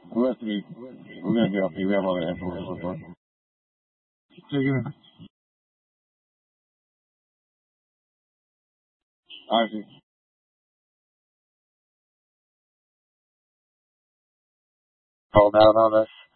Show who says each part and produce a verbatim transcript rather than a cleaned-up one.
Speaker 1: We're going to be, we're going to get off here. We have all the information for it. So you're going to, obviously,
Speaker 2: Called out on us.